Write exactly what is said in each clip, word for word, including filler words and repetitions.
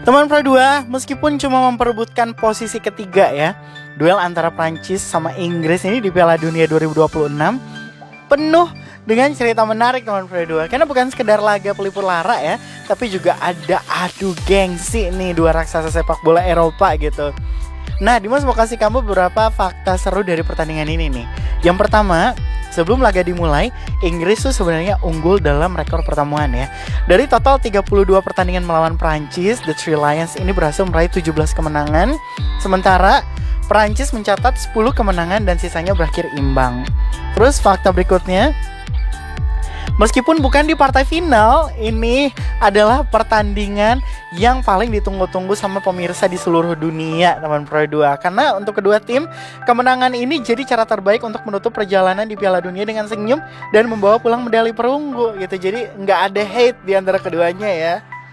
Teman Pro dua, meskipun cuma memperebutkan posisi ketiga ya, duel antara Prancis sama Inggris ini di Piala Dunia dua ribu dua puluh enam penuh dengan cerita menarik teman Pro dua. Karena bukan sekedar laga pelipur lara ya, tapi juga ada adu gengsi nih dua raksasa sepak bola Eropa gitu. Nah, Dimas mau kasih kamu beberapa fakta seru dari pertandingan ini nih. Yang pertama, sebelum laga dimulai, Inggris tuh sebenarnya unggul dalam rekor pertemuan ya. Dari total tiga puluh dua pertandingan melawan Prancis, The Three Lions ini berhasil meraih tujuh belas kemenangan. Sementara Prancis mencatat sepuluh kemenangan dan sisanya berakhir imbang. Terus fakta berikutnya, meskipun bukan di partai final, ini adalah pertandingan yang paling ditunggu-tunggu sama pemirsa di seluruh dunia, teman Pro dua. Karena untuk kedua tim, kemenangan ini jadi cara terbaik untuk menutup perjalanan di Piala Dunia dengan senyum dan membawa pulang medali perunggu gitu. Jadi nggak ada hate di antara keduanya ya.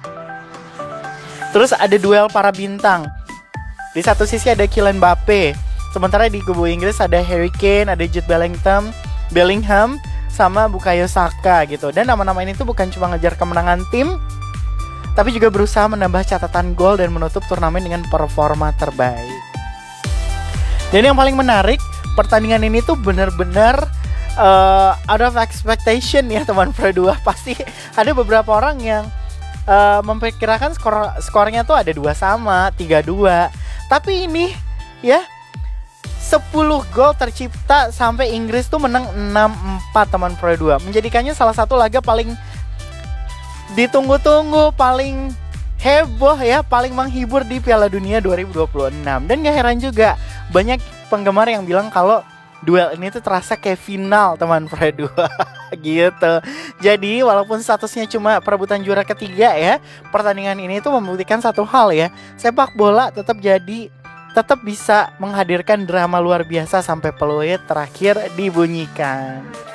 Terus ada duel para bintang. Di satu sisi ada Kylian Mbappe, sementara di kubu Inggris ada Harry Kane, ada Jude Bellingham, Bellingham sama Bukayo Saka gitu. Dan nama-nama ini tuh bukan cuma ngejar kemenangan tim, tapi juga berusaha menambah catatan gol dan menutup turnamen dengan performa terbaik. Dan yang paling menarik, pertandingan ini tuh benar-benar uh, out of expectation ya teman Pro dua. Pasti ada beberapa orang yang uh, memperkirakan skor skornya tuh ada dua sama, tiga dua. Tapi ini ya sepuluh gol tercipta sampai Inggris tuh menang enam empat teman Pro dua. Menjadikannya salah satu laga paling ditunggu-tunggu, paling heboh ya, paling menghibur di Piala Dunia dua ribu dua puluh enam. Dan gak heran juga banyak penggemar yang bilang kalau duel ini tuh terasa kayak final teman Pro dua gitu. Jadi walaupun statusnya cuma perebutan juara ketiga ya, pertandingan ini tuh membuktikan satu hal ya, sepak bola tetap jadi tetap bisa menghadirkan drama luar biasa sampai peluit terakhir dibunyikan.